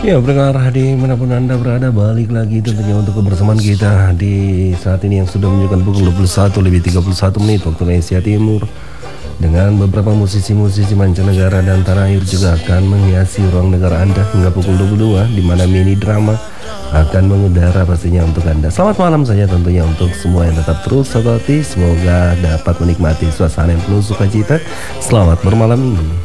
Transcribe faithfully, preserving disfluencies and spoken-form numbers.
Ya, pendengar dimanapun Anda berada, balik lagi tentunya untuk kebersamaan kita di saat ini yang sudah menunjukkan pukul dua puluh satu lebih tiga puluh satu menit waktu Indonesia Timur. Dengan beberapa musisi-musisi mancanegara dan tanah air juga akan menghiasi ruang negara Anda hingga pukul dua puluh dua, di mana mini drama akan mengudara pastinya untuk Anda. Selamat malam saja tentunya untuk semua yang tetap terus satu hati. Semoga dapat menikmati suasana yang penuh sukacita. Selamat bermalam ini.